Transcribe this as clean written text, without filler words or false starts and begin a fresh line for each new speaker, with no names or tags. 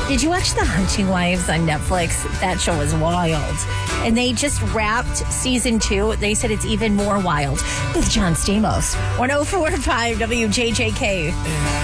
Did you watch The Hunting Wives on Netflix? That show was wild. And they just wrapped season 2. They said it's even more wild with John Stamos. 104.5 WJJK.